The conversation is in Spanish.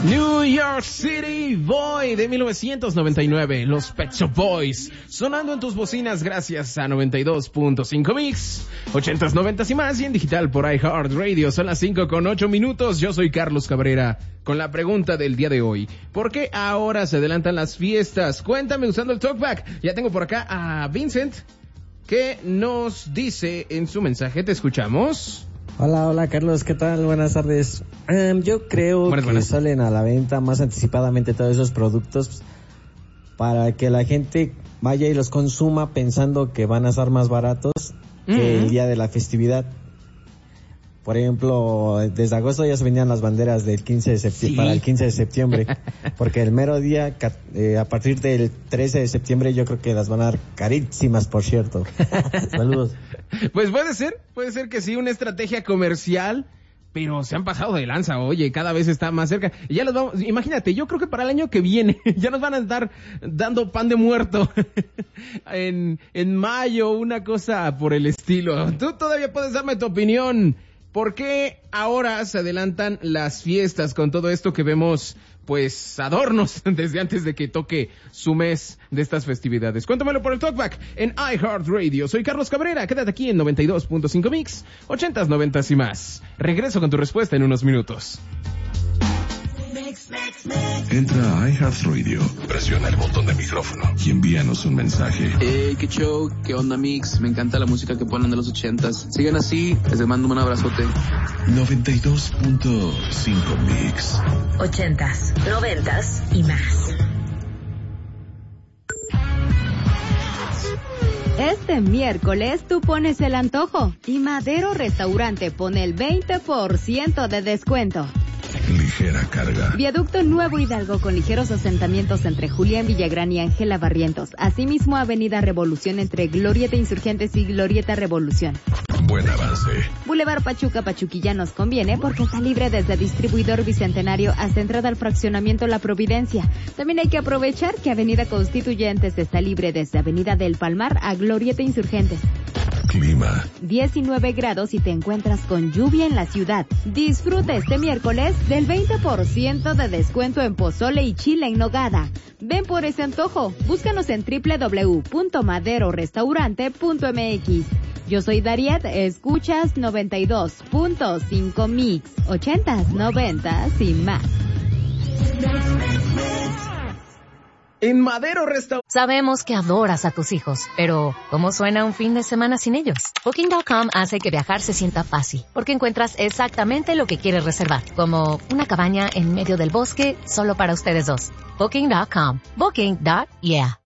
New York City Boy de 1999, los Pet Shop Boys, sonando en tus bocinas gracias a 92.5 Mix, 80s, 90s y más, y en digital por iHeartRadio. Son las 5:08. Yo soy Carlos Cabrera, con la pregunta del día de hoy: ¿por qué ahora se adelantan las fiestas? Cuéntame usando el Talkback. Ya tengo por acá a Vincent, que nos dice en su mensaje. Te escuchamos. Hola Carlos, ¿qué tal? Buenas tardes. Yo creo que salen a la venta más anticipadamente todos esos productos para que la gente vaya y los consuma pensando que van a estar más baratos que el día de la festividad. Por ejemplo, desde agosto ya se vendían las banderas del 15 de septiembre, para el 15 de septiembre, porque el mero día, a partir del 13 de septiembre, yo creo que las van a dar carísimas, por cierto. Saludos. Pues puede ser que sí, una estrategia comercial, pero se han pasado de lanza. Oye, cada vez está más cerca. Ya los vamos, imagínate, yo creo que para el año que viene ya nos van a estar dando pan de muerto en mayo, una cosa por el estilo. Tú todavía puedes darme tu opinión. ¿Por qué ahora se adelantan las fiestas con todo esto que vemos, pues, adornos desde antes de que toque su mes de estas festividades? Cuéntamelo por el Talkback en iHeartRadio. Soy Carlos Cabrera, quédate aquí en 92.5 Mix, 80s, 90s y más. Regreso con tu respuesta en unos minutos. Entra a iHeartRadio, presiona el botón de micrófono y envíanos un mensaje. Qué show, qué onda Mix, me encanta la música que ponen de los 80s. Sigan así, les mando un abrazote. 92.5 Mix. 80s, 90s y más. Este miércoles tú pones el antojo y Madero Restaurante pone el 20% de descuento. Ligera carga. Viaducto Nuevo Hidalgo con ligeros asentamientos entre Julián Villagrán y Ángela Barrientos. Asimismo, Avenida Revolución entre Glorieta Insurgentes y Glorieta Revolución. Buen avance. Boulevard Pachuquilla nos conviene porque está libre desde Distribuidor Bicentenario hasta entrada al fraccionamiento La Providencia. También hay que aprovechar que Avenida Constituyentes está libre desde Avenida del Palmar a Glorieta Insurgentes. Clima. 19 grados y te encuentras con lluvia en la ciudad. Disfruta este miércoles del 20% de descuento en pozole y chile en nogada. Ven por ese antojo. Búscanos en www.maderorestaurante.mx. Yo soy Dariet, escuchas 92.5 Mix, 80s, 90s y más. En Madero Restaurante. Sabemos que adoras a tus hijos, pero ¿cómo suena un fin de semana sin ellos? Booking.com hace que viajar se sienta fácil, porque encuentras exactamente lo que quieres reservar, como una cabaña en medio del bosque solo para ustedes dos. Booking.com. Booking.yeah.